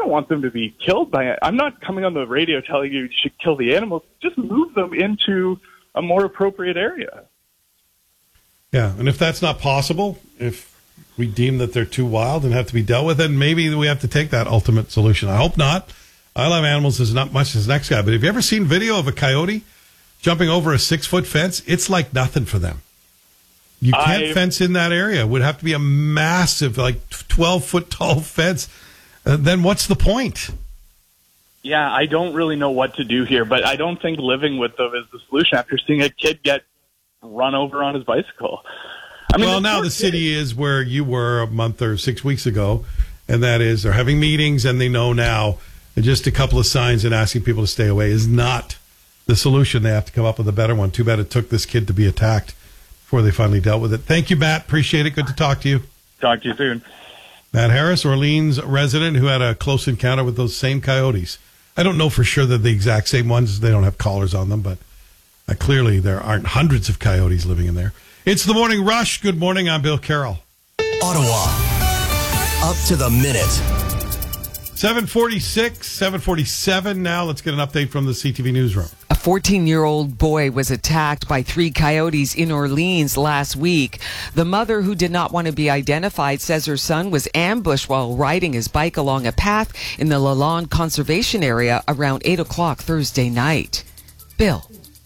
don't want them to be killed by it. I'm not coming on the radio telling you should kill the animals. Just move them into a more appropriate area. Yeah, and if that's not possible, if we deem that they're too wild and have to be dealt with, then maybe we have to take that ultimate solution. I hope not. I love animals as not much as the next guy, but have you ever seen video of a coyote jumping over a 6-foot fence? It's like nothing for them. You can't fence in that area. It would have to be a massive, like 12-foot tall fence. Then what's the point? Yeah, I don't really know what to do here, but I don't think living with them is the solution after seeing a kid get run over on his bicycle. I mean, well, now the city is where you were a month or 6 weeks ago, and that is they're having meetings, and they know now that just a couple of signs and asking people to stay away is not the solution. They have to come up with a better one. Too bad it took this kid to be attacked before they finally dealt with it. Thank you, Matt. Appreciate it. Good to talk to you. Talk to you soon. Matt Harris, Orleans resident who had a close encounter with those same coyotes. I don't know for sure they're the exact same ones. They don't have collars on them, but clearly there aren't hundreds of coyotes living in there. It's the Morning Rush. Good morning. I'm Bill Carroll. Ottawa. Up to the minute. 7:46, 7:47 now. Let's get an update from the CTV newsroom. A 14-year-old boy was attacked by 3 coyotes in Orleans last week. The mother, who did not want to be identified, says her son was ambushed while riding his bike along a path in the Lalonde Conservation Area around 8 o'clock Thursday night. Bill.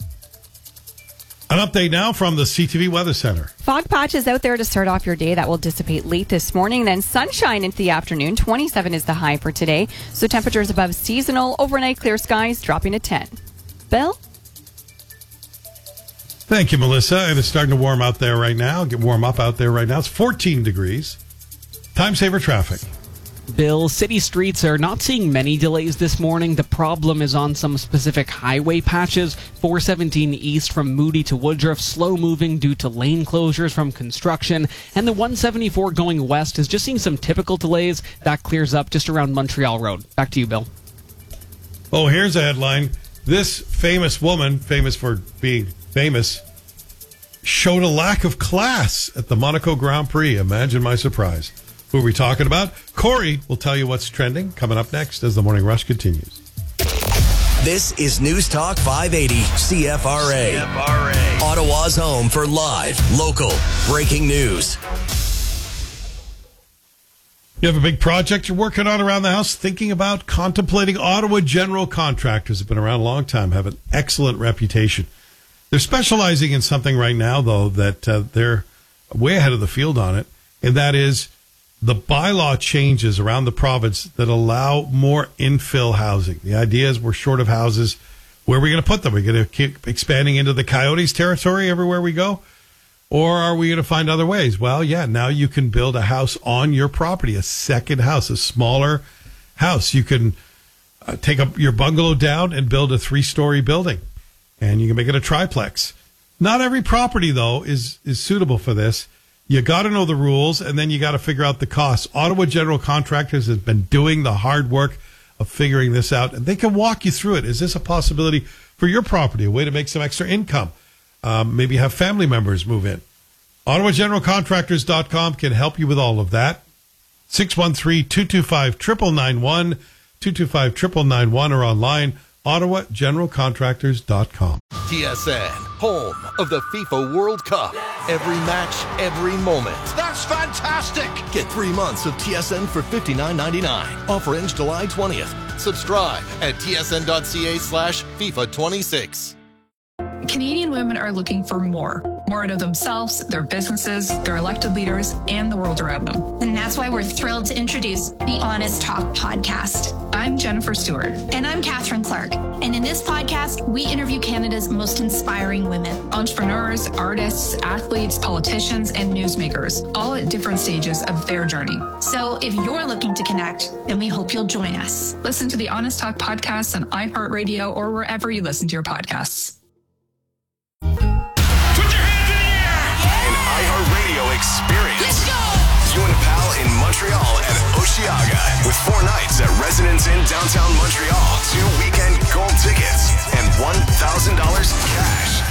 An update now from the CTV Weather Center. Fog patches out there to start off your day. That will dissipate late this morning. Then sunshine into the afternoon. 27 is the high for today. So temperatures above seasonal. Overnight clear skies dropping to 10. Bill? Thank you, Melissa. And it's starting to warm out there right now. Warm up out there right now. It's 14 degrees. Time saver traffic. Bill, city streets are not seeing many delays this morning. The problem is on some specific highway patches. 417 east from Moody to Woodruff, slow moving due to lane closures from construction. And the 174 going west is just seeing some typical delays. That clears up just around Montreal Road. Back to you, Bill. Oh, here's a headline. This famous woman, famous for being famous, showed a lack of class at the Monaco Grand Prix. Imagine my surprise. Who are we talking about? Corey will tell you what's trending coming up next as the Morning Rush continues. This is News Talk 580 CFRA. Ottawa's home for live, local, breaking news. You have a big project you're working on around the house, thinking about, contemplating. Ottawa General Contractors have been around a long time, have an excellent reputation. They're specializing in something right now, though, that they're way ahead of the field on it, and that is the bylaw changes around the province that allow more infill housing. The idea is we're short of houses. Where are we going to put them? Are we going to keep expanding into the coyotes territory everywhere we go? Or are we going to find other ways? Well, yeah, now you can build a house on your property, a second house, a smaller house. You can take up your bungalow down and build a 3-story building, and you can make it a triplex. Not every property, though, is suitable for this. You got to know the rules, and then you got to figure out the costs. Ottawa General Contractors has been doing the hard work of figuring this out, and they can walk you through it. Is this a possibility for your property, a way to make some extra income? Maybe have family members move in. OttawaGeneralContractors.com can help you with all of that. 613-225-9991, 225-9991, or online, OttawaGeneralContractors.com. TSN, home of the FIFA World Cup. Every match, every moment. That's fantastic! Get 3 months of TSN for $59.99. Offer ends July 20th. Subscribe at tsn.ca/FIFA26. Canadian women are looking for more out of themselves, their businesses, their elected leaders, and the world around them. And that's why we're thrilled to introduce the Honest Talk podcast. I'm Jennifer Stewart. And I'm Catherine Clark. And in this podcast, we interview Canada's most inspiring women. Entrepreneurs, artists, athletes, politicians, and newsmakers, all at different stages of their journey. So if you're looking to connect, then we hope you'll join us. Listen to the Honest Talk podcast on iHeartRadio or wherever you listen to your podcasts. Experience. Let's go! You and Pal in Montreal and Oshiaga with 4 nights at Residence Inn downtown Montreal, 2 weekend gold tickets, and $1,000 cash.